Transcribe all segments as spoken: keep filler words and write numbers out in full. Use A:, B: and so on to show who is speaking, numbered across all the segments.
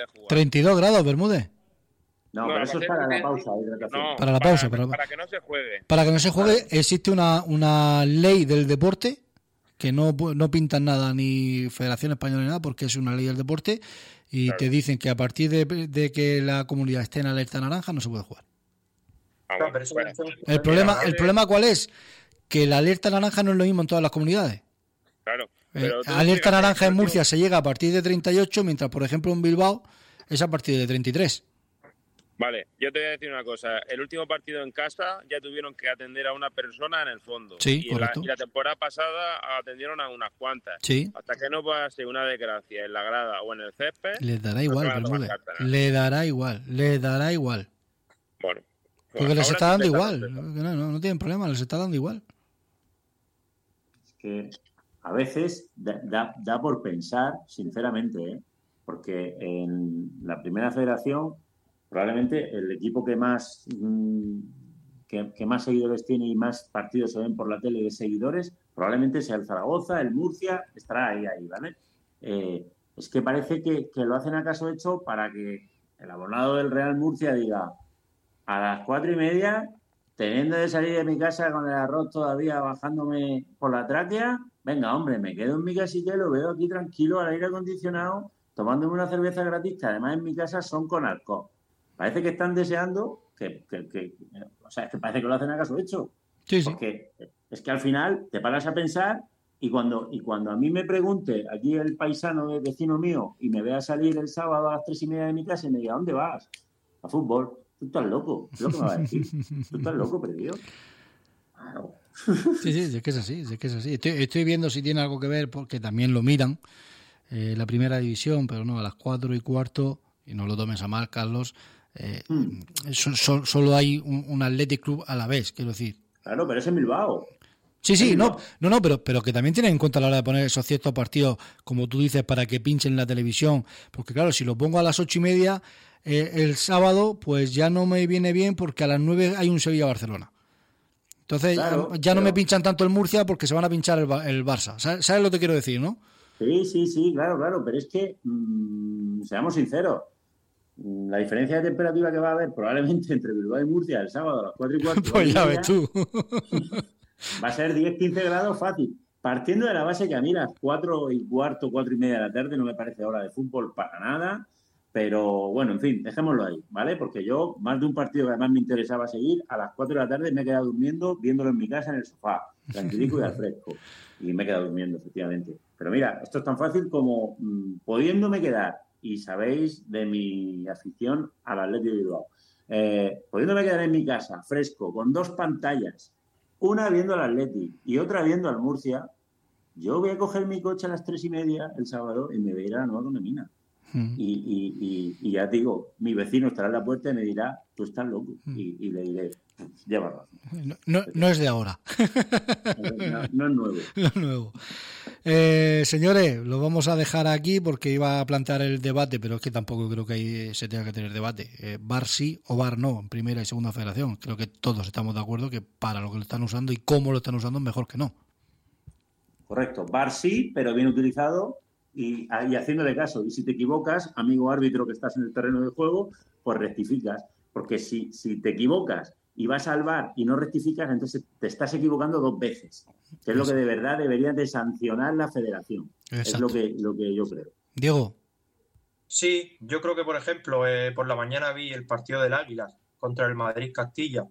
A: puede jugar.
B: treinta y dos grados, Bermúdez.
C: No, no, pero eso es para la pausa.
A: No,
B: para la pausa.
A: Para,
B: para,
A: para que no se juegue.
B: Para que no se juegue, existe una, una ley del deporte que no, no pintan nada ni Federación Española ni nada, porque es una ley del deporte y claro. te dicen que a partir de, de que la comunidad esté en alerta naranja no se puede jugar.
A: Ah, bueno, pero bueno.
B: El problema, el problema ¿cuál es? Que la alerta naranja no es lo mismo en todas las comunidades.
A: Claro.
B: Eh, alerta naranja en Murcia se llega a partir de treinta y ocho, mientras por ejemplo en Bilbao es a partir de treinta y tres.
A: Vale, yo te voy a decir una cosa. El último partido en casa ya tuvieron que atender a una persona en el fondo.
B: Sí,
A: y,
B: correcto.
A: La, y la temporada pasada atendieron a unas cuantas.
B: Sí.
A: Hasta que no pase una desgracia en la grada o en el césped...
B: Les dará igual, Bermúdez. Le dará igual, le dará igual.
A: Bueno.
B: Porque bueno, les está dando igual. No, no, no tienen problema, les está dando igual.
C: Es que a veces da, da, da por pensar, sinceramente, ¿eh? Porque en la primera federación... probablemente el equipo que más que, que más seguidores tiene y más partidos se ven por la tele de seguidores, probablemente sea el Zaragoza, el Murcia, estará ahí, ahí, ¿vale? Eh, es que parece que, que lo hacen acaso hecho para que el abonado del Real Murcia diga a las cuatro y media, teniendo de salir de mi casa con el arroz todavía bajándome por la tráquea, venga, hombre, me quedo en mi casilla y lo veo aquí tranquilo al aire acondicionado, tomándome una cerveza gratis, que además en mi casa son con alcohol. Parece que están deseando que, que, que... O sea, es que parece que lo hacen acaso hecho.
B: Sí, sí.
C: Porque es que al final te paras a pensar y cuando, y cuando a mí me pregunte aquí el paisano, el vecino mío, y me vea salir el sábado a las tres y media de mi casa y me diga, ¿a dónde vas? A fútbol. Tú estás loco. Es lo que me va a decir. Tú estás loco, perdido. Claro.
B: Sí, sí, es que es así, es que es así. Estoy, estoy viendo si tiene algo que ver, porque también lo miran, eh, la primera división, pero no, a las cuatro y cuarto, y no lo tomes a mal, Carlos, Eh, mm. so, so, solo hay un, un Athletic Club a la vez, quiero decir.
C: Claro, pero es en Bilbao.
B: Sí, sí, no, no, no, pero, pero que también tienen en cuenta a la hora de poner esos ciertos partidos, como tú dices, para que pinchen la televisión. Porque claro, si lo pongo a las ocho y media eh, el sábado, pues ya no me viene bien porque a las nueve hay un Sevilla-Barcelona. Entonces claro, ya, ya pero... no me pinchan tanto el Murcia porque se van a pinchar el, el Barça. ¿Sabes, ¿Sabes lo que te quiero decir, no?
C: Sí, sí, sí, claro, claro, pero es que, mmm, seamos sinceros, la diferencia de temperatura que va a haber probablemente entre Bilbao y Murcia el sábado a las cuatro y cuarto
B: pues ya ves tú.
C: Va a ser diez a quince grados fácil. Partiendo de la base que a mí las cuatro y cuarto, cuatro y media de la tarde no me parece hora de fútbol para nada, pero bueno, en fin, dejémoslo ahí, ¿vale? Porque yo, más de un partido que además me interesaba seguir, a las cuatro de la tarde me he quedado durmiendo, viéndolo en mi casa en el sofá, tranquilico y al fresco. Y me he quedado durmiendo, efectivamente. Pero mira, esto es tan fácil como mmm, pudiéndome quedar, y sabéis de mi afición al Athletic de Bilbao, eh, pudiéndome quedar en mi casa, fresco, con dos pantallas, una viendo al Athletic y otra viendo al Murcia, yo voy a coger mi coche a las tres y media el sábado y me voy a ir a la Nueva Condomina. Mm. Y, y, y, y ya digo, mi vecino estará en la puerta y me dirá, tú estás loco. Mm. Y, y le diré, lleva razón.
B: No, no, no es de ahora.
C: No, no es nuevo.
B: No es nuevo. Eh, señores, lo vamos a dejar aquí porque iba a plantear el debate, pero es que tampoco creo que ahí se tenga que tener debate. Eh, bar sí o bar no, en primera y segunda federación. Creo que todos estamos de acuerdo que para lo que lo están usando y cómo lo están usando, mejor que no.
C: Correcto, bar sí, pero bien utilizado y, y haciéndole caso. Y si te equivocas, amigo árbitro que estás en el terreno de juego, pues rectificas. Porque si, si te equivocas y vas al bar y no rectificas, entonces te estás equivocando dos veces, que es lo que de verdad debería de sancionar la federación. Exacto. Es lo que, lo que yo creo.
B: Diego.
D: Sí, yo creo que, por ejemplo, eh, por la mañana vi el partido del Águila contra el Madrid-Castilla,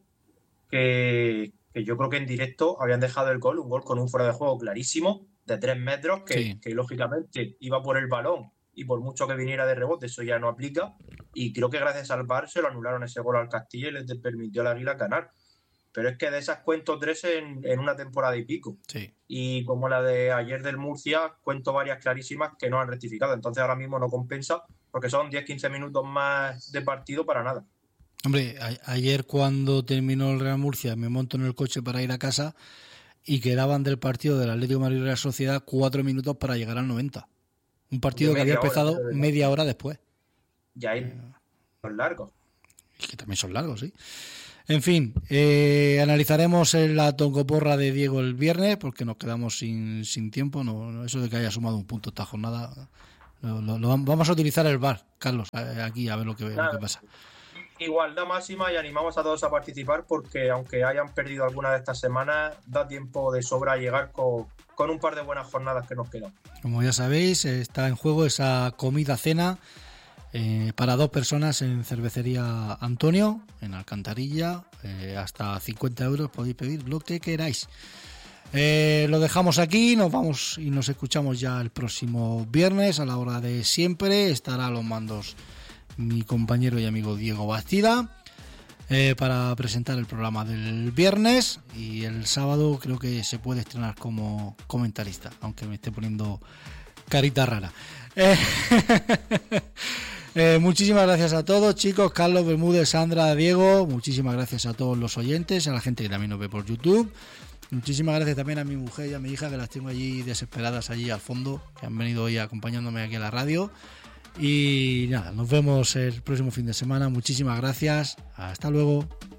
D: que, que yo creo que en directo habían dejado el gol, un gol con un fuera de juego clarísimo, de tres metros, que, sí. que lógicamente iba por el balón, y por mucho que viniera de rebote, eso ya no aplica, y creo que gracias al V A R se lo anularon ese gol al Castilla y les permitió al Águila ganar. Pero es que de esas cuento tres en, en una temporada y pico.
B: Sí.
D: Y como la de ayer del Murcia, cuento varias clarísimas que no han rectificado. Entonces ahora mismo no compensa porque son diez a quince minutos más de partido para nada.
B: Hombre, a- ayer cuando terminó el Real Murcia me monto en el coche para ir a casa y quedaban del partido del Atlético de Madrid y Real Sociedad cuatro minutos para llegar al noventa. Un partido que había empezado hora, media hora después.
D: Ya hay eh, son largos.
B: Y que también son largos, sí. En fin, eh, analizaremos la toncoporra de Diego el viernes porque nos quedamos sin, sin tiempo. No, no, eso de que haya sumado un punto esta jornada Lo, lo, lo, vamos a utilizar el V A R, Carlos, aquí a ver lo que, lo que pasa.
D: Igualdad máxima y animamos a todos a participar porque aunque hayan perdido alguna de estas semanas, da tiempo de sobra a llegar con, con un par de buenas jornadas que nos quedan.
B: Como ya sabéis, está en juego esa comida-cena eh, para dos personas en Cervecería Antonio, en Alcantarilla, eh, hasta cincuenta euros podéis pedir lo que queráis. Eh, lo dejamos aquí, nos vamos y nos escuchamos ya el próximo viernes a la hora de siempre. Estará a los mandos mi compañero y amigo Diego Bastida eh, para presentar el programa del viernes, y el sábado creo que se puede estrenar como comentarista, aunque me esté poniendo carita rara. Eh, eh, muchísimas gracias a todos, chicos, Carlos, Bermúdez, Sandra, Diego, muchísimas gracias a todos los oyentes, a la gente que también nos ve por YouTube. Muchísimas gracias también a mi mujer y a mi hija, que las tengo allí desesperadas allí al fondo, que han venido hoy acompañándome aquí a la radio. Y nada, nos vemos el próximo fin de semana. Muchísimas gracias. Hasta luego.